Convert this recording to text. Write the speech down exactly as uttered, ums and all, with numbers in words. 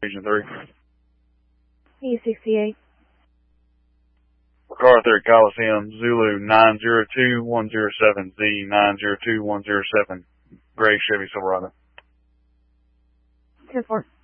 Region three. E sixty-eight. MacArthur Coliseum, Zulu nine zero two one zero seven, Z nine zero two one zero seven, gray Chevy Silverado. ten four.